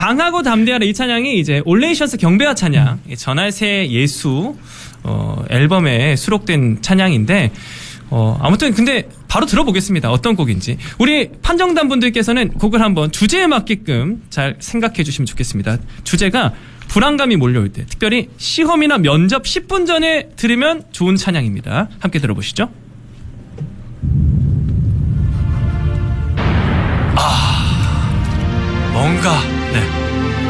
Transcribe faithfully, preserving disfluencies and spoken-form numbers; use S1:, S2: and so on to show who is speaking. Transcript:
S1: 강하고 담대하라 이 찬양이 이제 올레이션스 경배와 찬양, 전할새 예수 어, 앨범에 수록된 찬양인데 어, 아무튼 근데 바로 들어보겠습니다. 어떤 곡인지. 우리 판정단 분들께서는 곡을 한번 주제에 맞게끔 잘 생각해 주시면 좋겠습니다. 주제가 불안감이 몰려올 때, 특별히 시험이나 면접 십 분 전에 들으면 좋은 찬양입니다. 함께 들어보시죠. 아, 뭔가 네.